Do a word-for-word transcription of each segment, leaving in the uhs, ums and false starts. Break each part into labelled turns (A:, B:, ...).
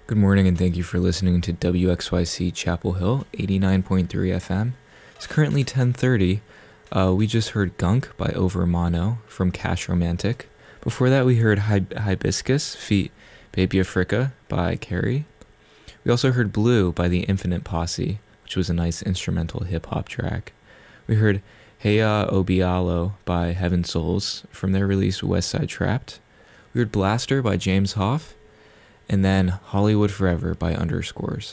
A: Good morning and thank you for listening to W X Y C Chapel Hill, eighty-nine point three F M. It's currently ten thirty. Uh, we just heard Gunk by Over Mono from Cash Romantic. Before that we heard Hib- Hibiscus feat. Baby Africa by Carrie. We also heard Blue by the Infinite Posse, which was a nice instrumental hip-hop track. We heard Heya Obialo by Heaven Souls from their release West Side Trapped. We heard Blaster by James Hoff. And then Hollywood Forever by Underscores.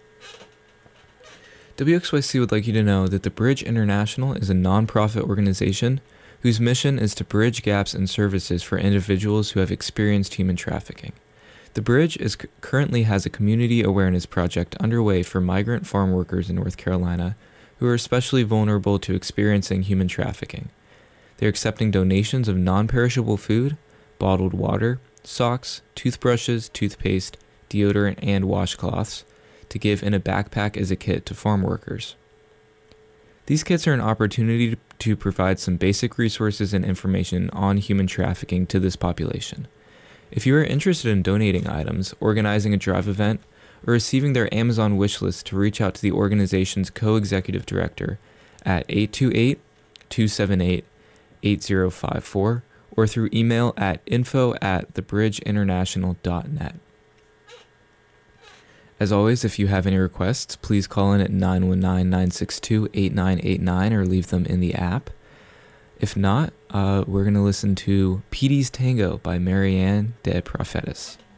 A: W X Y C would like you to know that the Bridge International is a non-profit organization whose mission is to bridge gaps in services for individuals who have experienced human trafficking. The Bridge is c- currently has a community awareness project underway for migrant farm workers in North Carolina who are especially vulnerable to experiencing human trafficking. They're accepting donations of non-perishable food, bottled water, socks, toothbrushes, toothpaste, deodorant, and washcloths to give in a backpack as a kit to farm workers. These kits are an opportunity to provide some basic resources and information on human trafficking to this population. If you are interested in donating items, organizing a drive event, or receiving their Amazon wish list, to reach out to the organization's co-executive director at eight two eight, two seven eight, eight zero five four or through email at info at thebridgeinternational dot net. As always, if you have any requests, please call in at nine one nine, nine six two, eight nine eight nine or leave them in the app. If not, uh, we're going to listen to Petey's Tango by Marianne de Prophetis.